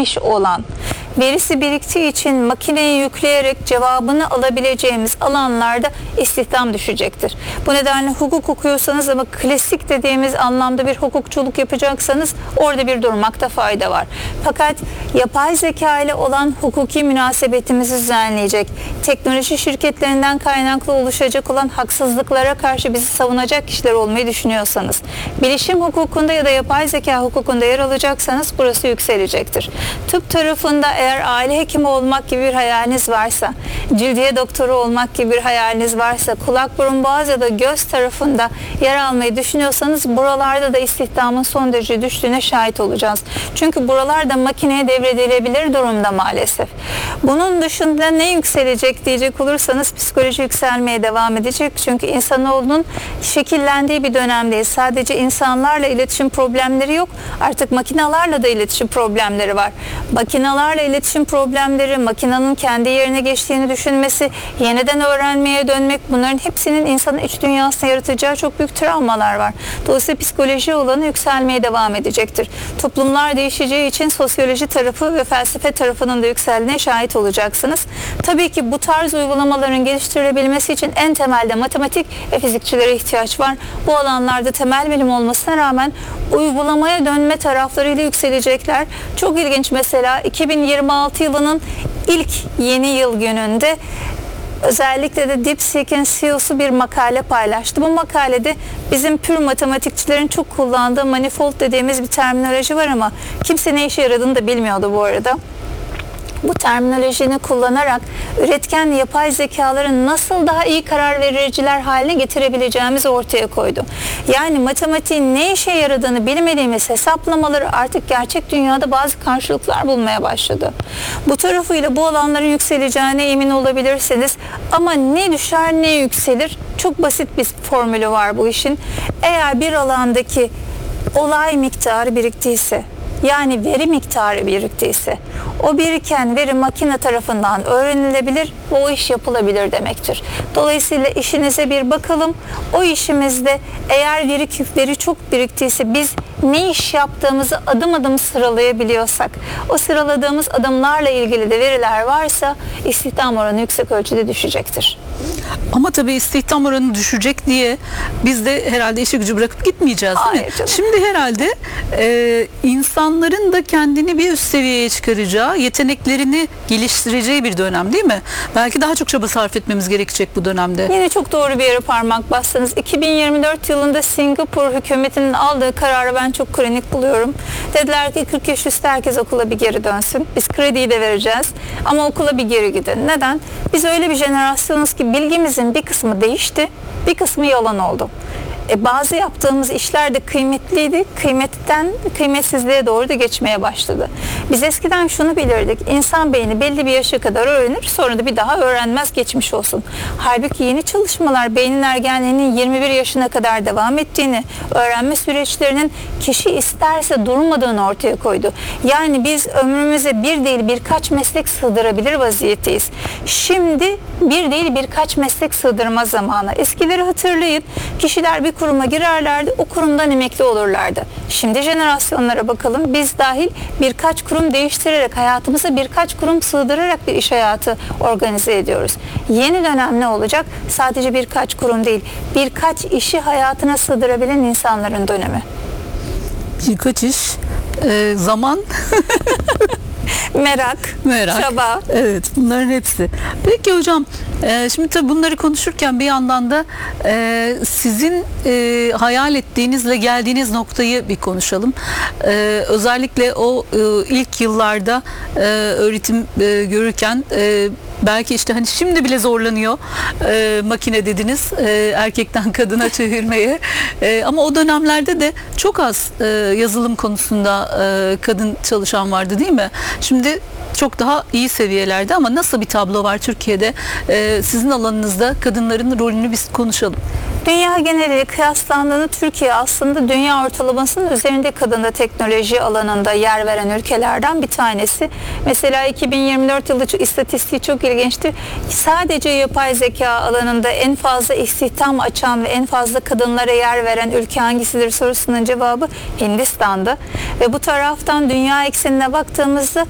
gelişmiş olan, verisi biriktiği için makineye yükleyerek cevabını alabileceğimiz alanlarda istihdam düşecektir. Bu nedenle hukuk okuyorsanız ama klasik dediğimiz anlamda bir hukukçuluk yapacaksanız orada bir durmakta fayda var. Fakat yapay zeka ile olan hukuki münasebetimizi düzenleyecek, teknoloji şirketlerinden kaynaklı oluşacak olan haksızlıklara karşı bizi savunacak kişiler olmayı düşünüyorsanız, bilişim hukukunda ya da yapay zeka hukukunda yer alacaksanız burası yükselecektir. Tıp tarafında eğer aile hekimi olmak gibi bir hayaliniz varsa, cildiye doktoru olmak gibi bir hayaliniz varsa, kulak burun boğaz ya da göz tarafında yer almayı düşünüyorsanız buralarda da istihdamın son derece düştüğüne şahit olacağız. Çünkü buralarda makineye devredilebilir durumda maalesef. Bunun dışında ne yükselecek diyecek olursanız psikoloji yükselmeye devam edecek. Çünkü insanoğlunun şekillendiği bir dönemdeyiz. Sadece insanlarla iletişim problemleri yok. Artık makinalarla da iletişim problemleri var. Makinalarla iletişim problemleri, makinanın kendi yerine geçtiğini düşünmesi, yeniden öğrenmeye dönmek, bunların hepsinin insanın iç dünyasına yaratacağı çok büyük travmalar var. Dolayısıyla psikoloji olanı yükselmeye devam edecektir. Toplumlar değişeceği için sosyoloji tarafı ve felsefe tarafının da yükseldiğine şahit olacaksınız. Tabii ki bu tarz uygulamaların geliştirilebilmesi için en temelde matematik ve fizikçilere ihtiyaç var. Bu alanlarda temel bilim olmasına rağmen uygulamaya dönme taraflarıyla yükselecekler. Çok ilginç, mesela 2026 yılının ilk yeni yıl gününde özellikle de DeepSeek'in CEO'su bir makale paylaştı. Bu makalede bizim pür matematikçilerin çok kullandığı manifold dediğimiz bir terminoloji var ama kimse ne işe yaradığını da bilmiyordu bu arada. Bu terminolojini kullanarak üretken yapay zekaların nasıl daha iyi karar vericiler haline getirebileceğimizi ortaya koydu. Yani matematiğin ne işe yaradığını bilmediğimiz hesaplamaları artık gerçek dünyada bazı karşılıklar bulmaya başladı. Bu tarafıyla bu alanların yükseleceğine emin olabilirsiniz. Ama ne düşer ne yükselir? Çok basit bir formülü var bu işin. Eğer bir alandaki olay miktarı biriktiyse, yani veri miktarı biriktiyse, o biriken veri makine tarafından öğrenilebilir ve o iş yapılabilir demektir. Dolayısıyla işinize bir bakalım. O işimizde eğer veri çok biriktiyse, biz ne iş yaptığımızı adım adım sıralayabiliyorsak, o sıraladığımız adımlarla ilgili de veriler varsa istihdam oranı yüksek ölçüde düşecektir. Ama tabii istihdam oranı düşecek diye biz de herhalde işi gücü bırakıp gitmeyeceğiz, değil mi? Canım. Şimdi herhalde insanların da kendini bir üst seviyeye çıkaracağı, yeteneklerini geliştireceği bir dönem, değil mi? Belki daha çok çaba sarf etmemiz gerekecek bu dönemde. Yine çok doğru bir yere parmak bastınız. 2024 yılında Singapur hükümetinin aldığı kararı ben çok kronik buluyorum. Dediler ki 40 yaş üstü herkes okula bir geri dönsün. Biz krediyi de vereceğiz ama okula bir geri gidin. Neden? Biz öyle bir jenerasyonuz ki bilgimizin bir kısmı değişti, bir kısmı yalan oldu. Bazı yaptığımız işler de kıymetliydi, kıymetten kıymetsizliğe doğru da geçmeye başladı. Biz eskiden şunu bilirdik: insan beyni belli bir yaşa kadar öğrenir, sonra da bir daha öğrenmez, geçmiş olsun. Halbuki yeni çalışmalar beynin ergenliğinin 21 yaşına kadar devam ettiğini, öğrenme süreçlerinin kişi isterse durmadığını ortaya koydu. Yani biz ömrümüze bir değil birkaç meslek sığdırabilir vaziyetteyiz. Şimdi bir değil birkaç meslek sığdırma zamanı. Eskileri hatırlayın, kişiler bir kuruma girerlerdi, o kurumdan emekli olurlardı. Şimdi jenerasyonlara bakalım, biz dahil birkaç kurum değiştirerek, hayatımıza birkaç kurum sığdırarak bir iş hayatı organize ediyoruz. Yeni dönem ne olacak? Sadece birkaç kurum değil, birkaç işi hayatına sığdırabilen insanların dönemi. Birkaç iş, zaman, merak, çaba. Evet, bunların hepsi. Peki hocam, şimdi tabii bunları konuşurken bir yandan da sizin hayal ettiğinizle geldiğiniz noktayı bir konuşalım. Özellikle o ilk yıllarda öğretim görürken belki işte hani şimdi bile zorlanıyor makine dediniz erkekten kadına çevirmeye, ama o dönemlerde de çok az yazılım konusunda kadın çalışan vardı, değil mi? Şimdi çok daha iyi seviyelerde, ama nasıl bir tablo var Türkiye'de? Sizin alanınızda kadınların rolünü biz konuşalım. Dünya geneliyle kıyaslandığında Türkiye aslında dünya ortalamasının üzerinde kadında teknoloji alanında yer veren ülkelerden bir tanesi. Mesela 2024 yılı istatistiği çok ilginçti. Sadece yapay zeka alanında en fazla istihdam açan ve en fazla kadınlara yer veren ülke hangisidir sorusunun cevabı Hindistan'da. Ve bu taraftan dünya eksenine baktığımızda